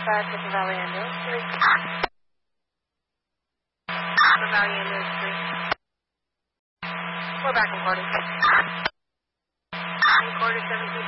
Central Valley Ambulance 3. Central Valley Ambulance 3. We're back in quarters. In quarter 17.